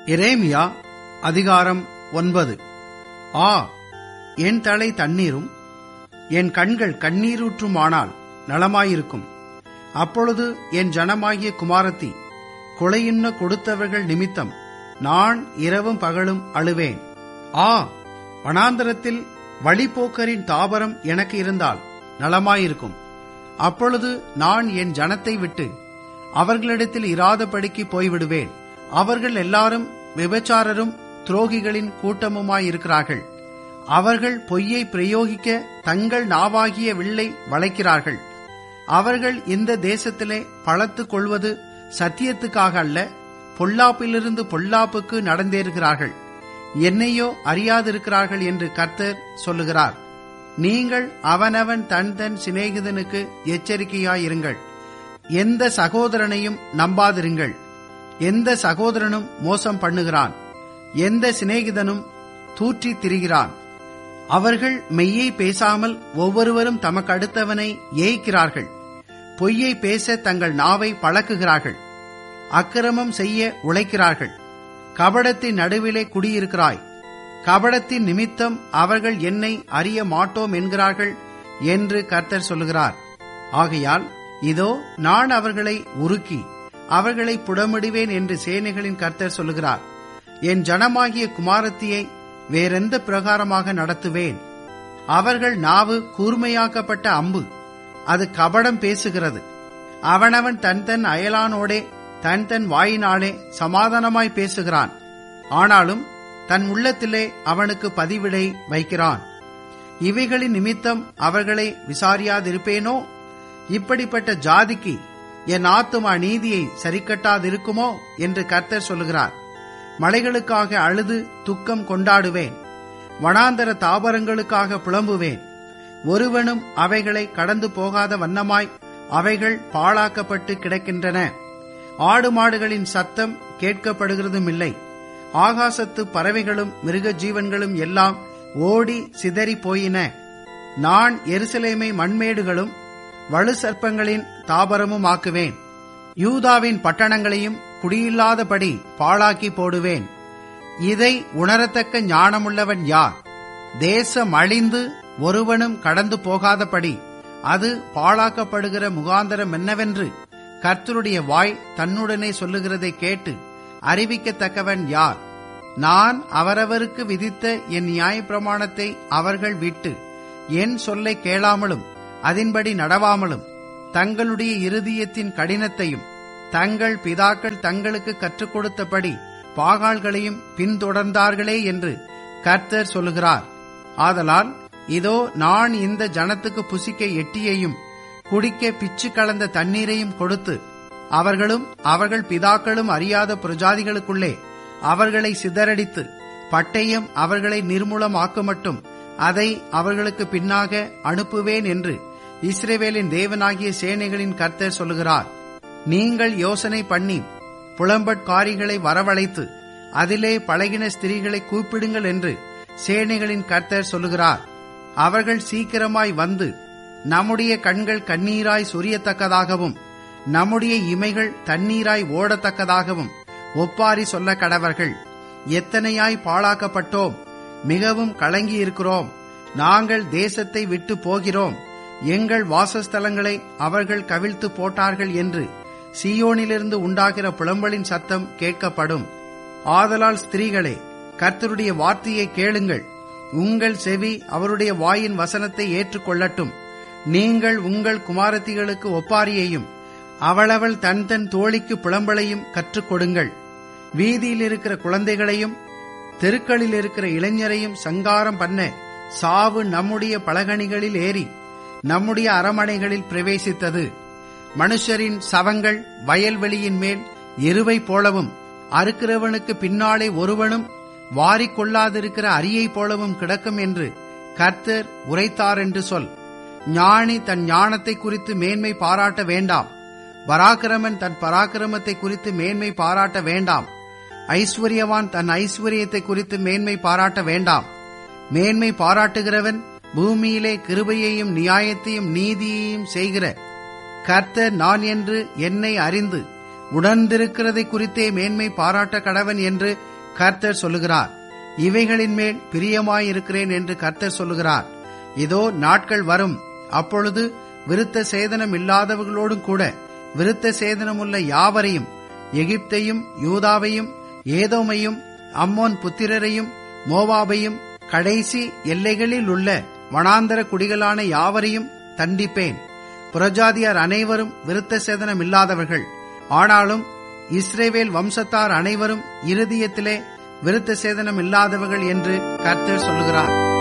எரேமியா அதிகாரம் 9. ஆ, என் தலை தண்ணீரும் என் கண்கள் கண்ணீரூற்றுமானால் நலமாயிருக்கும். அப்பொழுது என் ஜனமாகிய குமாரத்தி கொலையுண்ண கொடுத்தவர்கள் நிமித்தம் நான் இரவும் பகலும் அழுவேன். ஆ, வனாந்தரத்தில் வழிபோக்கரின் தாபரம் எனக்கு இருந்தால் நலமாயிருக்கும். அப்பொழுது நான் என் ஜனத்தை விட்டு அவர்களிடத்தில் இராதபடிக்கு போய்விடுவேன். அவர்கள் எல்லாரும் விபச்சாரரும் துரோகிகளின் கூட்டமுமாயிருக்கிறார்கள். அவர்கள் பொய்யை பிரயோகிக்க தங்கள் நாவாகிய வில்லை வளைக்கிறார்கள். அவர்கள் இந்த தேசத்திலே பழத்துக் கொள்வது சத்தியத்துக்காக அல்ல, பொல்லாப்பிலிருந்து பொல்லாப்புக்கு நடந்தேறுகிறார்கள். என்னையோ அறியாதிருக்கிறார்கள் என்று கர்த்தர் சொல்லுகிறார். நீங்கள் அவனவன் தன் தன் சிநேகிதனுக்கு எச்சரிக்கையாயிருங்கள். எந்த சகோதரனையும் நம்பாதிருங்கள். எந்த சகோதரனும் மோசம் பண்ணுகிறான், எந்த சிநேகிதனும் தூற்றித் திரிகிறான். அவர்கள் மெய்யை பேசாமல் ஒவ்வொருவரும் தமக்கு அடுத்தவனை ஏய்க்கிறார்கள். பொய்யை பேச தங்கள் நாவை பழக்குகிறார்கள். அக்கிரமம் செய்ய உழைக்கிறார்கள். கபடத்தின் நடுவிலே குடியிருக்கிறாய். கபடத்தின் நிமித்தம் அவர்கள் என்னை அறிய மாட்டோம் என்கிறார்கள் என்று கர்த்தர் சொல்லுகிறார். ஆகையால் இதோ நான் அவர்களை உருக்கி அவர்களை புடமிடுவேன் என்று சேனைகளின் கர்த்தர் சொல்லுகிறார். என் ஜனமாகிய குமாரத்தியை வேறெந்த பிரகாரமாக நடத்துவேன்? அவர்கள் நாவு கூர்மையாக்கப்பட்ட அம்பு, அது கபடம் பேசுகிறது. அவனவன் தன் தன் அயலானோடே தன் தன் வாயினாலே சமாதானமாய் பேசுகிறான். ஆனாலும் தன் உள்ளத்திலே அவனுக்கு பதிவிடை வைக்கிறான். இவைகளின் நிமித்தம் அவர்களை விசாரியாதிருப்பேனோ? இப்படிப்பட்ட ஜாதிக்கு என் ஆத்துமா நீதியை சரிக்கட்டாதிருக்குமோ என்று கர்த்தர் சொல்லுகிறார். மலைகளுக்காக அழுது துக்கம் கொண்டாடுவேன். வனாந்தர தாவரங்களுக்காக புலம்புவேன். ஒருவனும் அவைகளை கடந்து போகாத வண்ணமாய் அவைகள் பாழாக்கப்பட்டு கிடக்கின்றன. ஆடு மாடுகளின் சத்தம் கேட்கப்படுகிறதும் இல்லை. ஆகாசத்து பறவைகளும் மிருக ஜீவன்களும் எல்லாம் ஓடி சிதறி போயின. நான் எருசலேமை மண்மேடுகளும் வலு சர்ப்பங்களின் தாபரமும் ஆக்குவேன். யூதாவின் பட்டணங்களையும் குடியில்லாதபடி பாழாக்கி போடுவேன். இதை உணரத்தக்க ஞானமுள்ளவன் யார்? தேசம் அழிந்து ஒருவனும் கடந்து போகாதபடி அது பாழாக்கப்படுகிற முகாந்தரம் என்னவென்று கர்த்தருடைய வாய் தன்னுடனே சொல்லுகிறதை கேட்டு அறிவிக்கத்தக்கவன் யார்? நான் அவரவருக்கு விதித்த என் நியாயப்பிரமாணத்தை அவர்கள் விட்டு என் சொல்லை கேளாமலும் அதன்படி நடவாமலும் தங்களுடைய இருதயத்தின் கடினத்தையும் தங்கள் பிதாக்கள் தங்களுக்கு கற்றுக் கொடுத்தபடி பாகால்களையும் பின்தொடர்ந்தார்களே என்று கர்த்தர் சொல்லுகிறார். ஆதலால் இதோ நான் இந்த ஜனத்துக்கு புசிக்க எட்டியையும் குடிக்க பிச்சு கலந்த தண்ணீரையும் கொடுத்து அவர்களும் அவர்கள் பிதாக்களும் அறியாத பிரஜாதிகளுக்குள்ளே அவர்களை சிதறடித்து பட்டயம் அவர்களை நிர்மூலமாக்குமட்டும் அதை அவர்களுக்கு பின்னாக அனுப்புவேன் என்று இஸ்ரவேலின் தேவனாகிய சேனைகளின் கர்த்தர் சொல்லுகிறார். நீங்கள் யோசனை பண்ணி புலம்பட்காரிகளை வரவழைத்து அதிலே பழகின ஸ்திரீகளை கூப்பிடுங்கள் என்று சேனைகளின் கர்த்தர் சொல்லுகிறார். அவர்கள் சீக்கிரமாய் வந்து நம்முடைய கண்கள் கண்ணீராய் சொரியத்தக்கதாகவும் நம்முடைய இமைகள் தண்ணீராய் ஓடத்தக்கதாகவும் ஒப்பாரி சொல்ல கடவர்கள். எத்தனையாய் பாழாக்கப்பட்டோம், மிகவும் கலங்கியிருக்கிறோம். நாங்கள் தேசத்தை விட்டு போகிறோம், எங்கள் வாசஸ்தலங்களை அவர்கள் கவிழ்த்து போட்டார்கள் என்று சீயோனிலிருந்து உண்டாகிற புலம்பலின் சத்தம் கேட்கப்படும். ஆதலால் ஸ்திரீகளே, கர்த்தருடைய வார்த்தையை கேளுங்கள். உங்கள் செவி அவருடைய வாயின் வசனத்தை ஏற்றுக்கொள்ளட்டும். நீங்கள் உங்கள் குமாரத்திகளுக்கு ஒப்பாரியையும் அவளவள் தன் தன் தோழிக்கு புலம்பலையும் கற்றுக் கொடுங்கள். வீதியில் இருக்கிற குழந்தைகளையும் தெருக்களில் இருக்கிற இளைஞரையும் சங்காரம் பண்ண சாவு நம்முடைய பலகணிகளில் ஏறி நம்முடைய அரமனைகளில் பிரவேசித்தது. மனுஷரின் சவங்கள் வயல்வெளியின் மேல் எருவை போலவும் அறுக்கிறவனுக்கு பின்னாலே ஒருவனும் வாரிக்கொள்ளாதிருக்கிற அரியை போலவும் கிடக்கும் என்று கர்த்தர் உரைத்தார் என்று சொல். ஞானி தன் ஞானத்தை குறித்து மேன்மை பாராட்ட வேண்டாம். பராக்கிரமன் தன் பராக்கிரமத்தை குறித்து மேன்மை பாராட்ட வேண்டாம். ஐஸ்வர்யவான் தன் ஐஸ்வர்யத்தை குறித்து மேன்மை பாராட்ட வேண்டாம். மேன்மை பாராட்டுகிறவன் பூமியிலே கிருபையையும் நியாயத்தையும் நீதியையும் செய்கிற கர்த்தர் நான் என்று என்னை அறிந்து உணர்ந்திருக்கிறதை குறித்தே மேன்மை பாராட்ட கடவன் என்று கர்த்தர் சொல்லுகிறார். இவைகளின் மேல் பிரியமாயிருக்கிறேன் என்று கர்த்தர் சொல்லுகிறார். இதோ நாட்கள் வரும், அப்பொழுது விருத்த சேதனம் இல்லாதவர்களோடும் கூட விருத்த சேதனமுள்ள யாவரையும், எகிப்தையும் யூதாவையும் ஏதோமையும் அம்மோன் புத்திரரையும் மோவாபையும் கடைசி எல்லைகளில் உள்ள வனாந்தர குடிகளான யாவரையும் தண்டிப்பேன். புறஜாதியார் அனைவரும் விருத்த சேதனம் இல்லாதவர்கள், ஆனாலும் இஸ்ரவேல் வம்சத்தார் அனைவரும் இருதயத்திலே விருத்த சேதனம் இல்லாதவர்கள் என்று கர்த்தர் சொல்லுகிறார்.